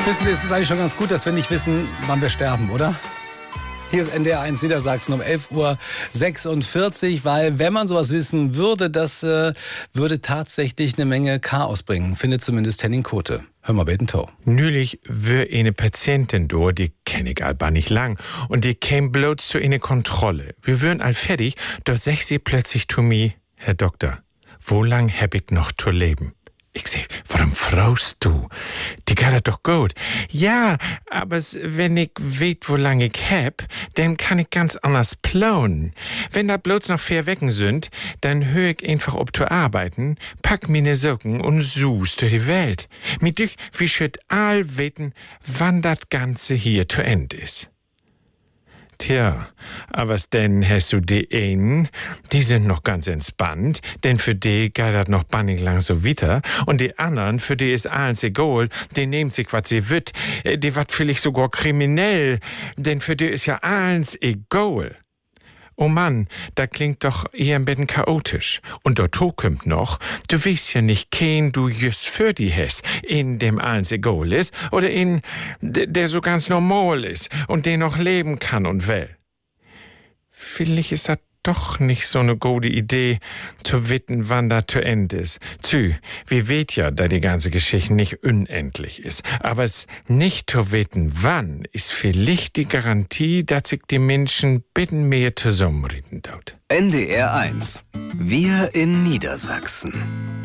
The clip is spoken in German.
Wissen Sie, es ist eigentlich schon ganz gut, dass wir nicht wissen, wann wir sterben, oder? Hier ist NDR 1 Niedersachsen um 11:46 Uhr, weil wenn man sowas wissen würde, das würde tatsächlich eine Menge Chaos bringen, findet zumindest Henning Kote. Hör mal, beten Tau. Neulich wär eine Patientin da, die kenn ich alba nicht lang, und die käm bloß zu eine Kontrolle. Wir wären all fertig, da sag sie plötzlich zu mir, Herr Doktor, wo lang hab ich noch zu leben? Ich sag, warum fragst du? Die geht doch gut. Ja, aber wenn ich weet, wo lang ich hab, dann kann ich ganz anders planen. Wenn da bloß noch 4 Wochen sind, dann hör ich einfach ob zu arbeiten, pack meine Socken und suchst durch die Welt. Mit dich, wie schütt all weten, wann das Ganze hier zu Ende ist. Tja, aber denn hast du die einen, die sind noch ganz entspannt, denn für die geht das noch bannig lang so weiter, und die anderen, für die ist alles egal, die nehmen sich, was sie will, die wat vielleicht sogar kriminell, denn für die ist ja alles egal. Oh Mann, da klingt doch eher ein bisschen chaotisch. Und dazu kommt noch, du weißt ja nicht, kein du just für die hast, in dem alles egal ist, oder in der so ganz normal ist und der noch leben kann und will. Vielleicht ist das doch nicht so eine gute Idee, zu wissen, wann das zu Ende ist. Wir weet ja, da die ganze Geschichte nicht unendlich ist. Aber es nicht zu wissen, wann, ist vielleicht die Garantie, dass sich die Menschen bitten mehr zusammenreden tut. NDR 1. Wir in Niedersachsen.